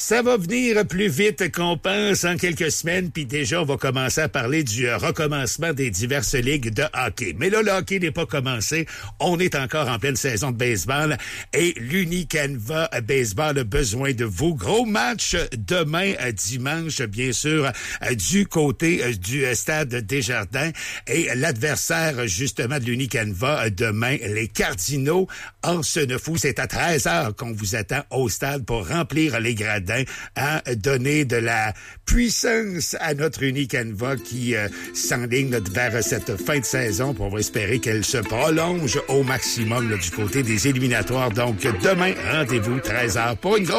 Ça va venir plus vite qu'on pense en quelques semaines, puis déjà, on va commencer à parler du recommencement des diverses ligues de hockey. Mais là, le hockey n'est pas commencé. On est encore en pleine saison de baseball et l'Unicanva Baseball a besoin de vous. Gros match demain, dimanche, bien sûr, du côté du stade Desjardins. Et l'adversaire, justement, de l'Unicanva demain, les Cardinaux, en ce ne fou. C'est à 13h qu'on vous attend au stade pour remplir les gradins, à donner de la puissance à notre Unicanva qui s'enligne vers cette fin de saison. On va espérer qu'elle se prolonge au maximum là, du côté des éliminatoires. Donc, demain, rendez-vous 13h pour une grosse